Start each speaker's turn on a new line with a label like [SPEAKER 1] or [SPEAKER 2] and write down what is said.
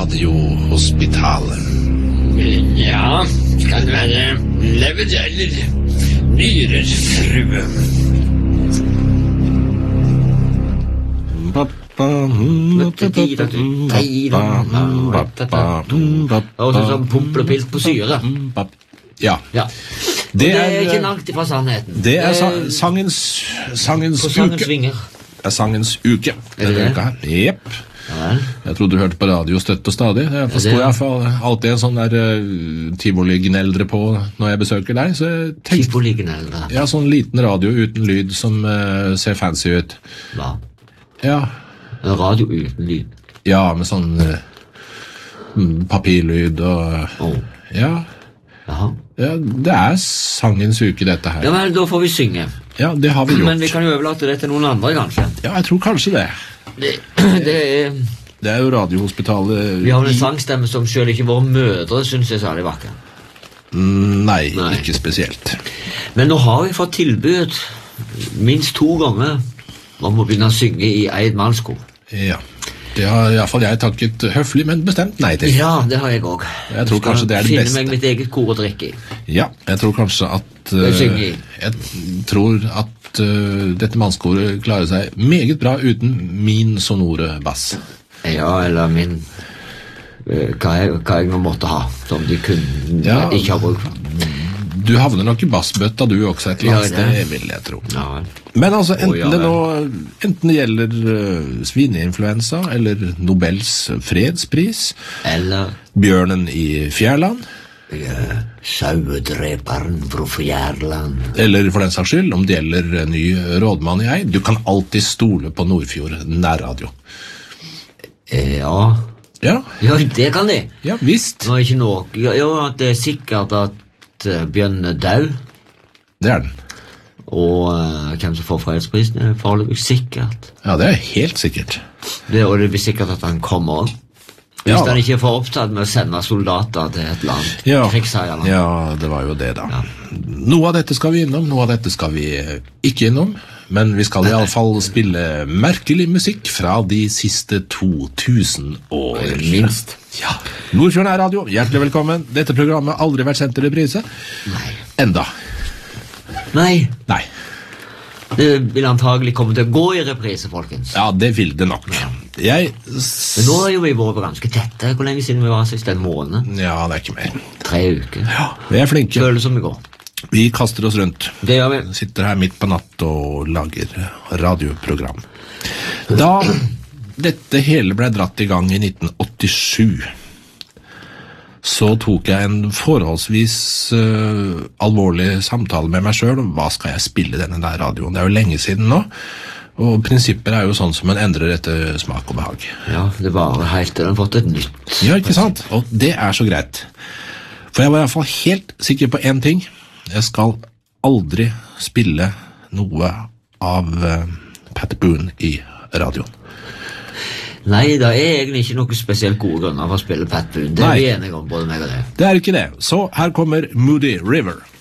[SPEAKER 1] Radiohospitalet.
[SPEAKER 2] Ja, skal det være lever eller nyrer, frue?
[SPEAKER 3] Og sånn pumplepilt på syre.
[SPEAKER 1] Ja.
[SPEAKER 3] Det er ikke langt ifra sannheten.
[SPEAKER 1] Det er sangens
[SPEAKER 3] På sangens
[SPEAKER 1] uke.
[SPEAKER 3] vinger.
[SPEAKER 1] Det er sangens uke denne uka her. Jepp.
[SPEAKER 3] Ja.
[SPEAKER 1] Jeg trodde du hørte på radio støtt og stadig. Jeg forstår alltid en sånn der tivoli-gneldre på når jeg besøker deg. Så jeg tenkte,
[SPEAKER 3] Tivoli-gneldre.
[SPEAKER 1] ja, sånn liten radio uten lyd som ser fancy ut.
[SPEAKER 3] Hva?
[SPEAKER 1] Ja,
[SPEAKER 3] En radio uten lyd.
[SPEAKER 1] ja, med sånn papirlyd og ja,
[SPEAKER 3] Jaha.
[SPEAKER 1] det er sangens uke dette her.
[SPEAKER 3] Ja, men da får vi synge.
[SPEAKER 1] Ja, det har vi gjort.
[SPEAKER 3] Men vi kan jo overlate det til noen andre, kanskje.
[SPEAKER 1] Ja, jeg tror kanskje det.
[SPEAKER 3] Det
[SPEAKER 1] er jo Radiohospitalet.
[SPEAKER 3] Vi har en sangstemme som selv ikke våre mødre synes er særlig vakker.
[SPEAKER 1] Nei, ikke spesielt.
[SPEAKER 3] Men nå har vi fått tilbud minst 2 ganger om å begynne å synge i Eid mannskor.
[SPEAKER 1] Ja, det har i hvert fall jeg takket høflig, men bestemt nei til.
[SPEAKER 3] Ja, det har jeg også.
[SPEAKER 1] Jeg tror kanskje det er det beste.
[SPEAKER 3] Finne meg mitt eget kor å drikke i.
[SPEAKER 1] Ja, jeg tror kanskje at
[SPEAKER 3] synge i.
[SPEAKER 1] jeg tror at dette mannskoret klarer seg meget bra uten min sonore bass.
[SPEAKER 3] Ja, eller min hva jeg nå måtte ha, som de kunne ikke ha bruk for.
[SPEAKER 1] Du havner nok i bassbøtta du også et eller annet sted, vil jeg tro.
[SPEAKER 3] Ja.
[SPEAKER 1] Men altså, enten det gjelder svineinfluensa, eller Nobels fredspris,
[SPEAKER 3] Eller
[SPEAKER 1] bjørnen i Fjærland,
[SPEAKER 3] sauedreperen fra Fjærland.
[SPEAKER 1] eller for den saks skyld, om det gjelder ny rådmann i Eid, du kan alltid stole på Nordfjord nærradio.
[SPEAKER 3] Ja, det kan de.
[SPEAKER 1] Ja, visst.
[SPEAKER 3] Nå er ikke noe. Ja, det er sikkert at bjørnen er død.
[SPEAKER 1] Det er den.
[SPEAKER 3] Og hvem som får fredsprisen er foreløpig sikkert.
[SPEAKER 1] Ja, det er helt sikkert.
[SPEAKER 3] Og det blir sikkert at han kommer. Hvis han ikke er for opptatt med å sende soldater til et land. Krigsherreland.
[SPEAKER 1] Ja, det var jo det da. Ja. Noe av dette skal vi innom, noe av dette skal vi ikke innom. Men vi skal i alle fall spille merkelig musikk fra de siste 2000 år.
[SPEAKER 3] Minst.
[SPEAKER 1] Ja. Nordfjord nærradio, hjertelig velkommen. Dette programmet har aldri vært sendt til reprise.
[SPEAKER 3] Nei.
[SPEAKER 1] Enda.
[SPEAKER 3] Nei.
[SPEAKER 1] Nei.
[SPEAKER 3] Det vil antagelig komme til å gå i reprise, folkens.
[SPEAKER 1] Ja, det vil det nok.
[SPEAKER 3] Men nå er jo vi vært ganske tette. Hvor lenge siden vi var sist? En måned?
[SPEAKER 1] Ja, det er ikke mer.
[SPEAKER 3] 3 uker.
[SPEAKER 1] Ja, vi er flinke.
[SPEAKER 3] Føles som i går.
[SPEAKER 1] Vi kaster oss rundt.
[SPEAKER 3] Det gjør vi.
[SPEAKER 1] Sitter her midt på natt og lager radioprogram. Da dette hele ble dratt i gang i 1987, så tok jeg en forholdsvis alvorlig samtale med meg selv om hva skal jeg spille denne der radioen. Det er jo lenge siden nå, og prinsipper er jo sånn som man endrer etter smak og behag.
[SPEAKER 3] Ja, det var helt til den har fått et nytt.
[SPEAKER 1] Ja, ikke sant? Og det er så greit. For jeg var i hvert fall helt sikker på en ting. Jeg skal aldri spille noe av Pat Boone i radioen.
[SPEAKER 3] Nei, det er egentlig ikke noe spesielt gode grunner for å spille Pat Boone. Det er vi enige om, både meg og det.
[SPEAKER 1] Det er ikke det. Så her kommer Moody River.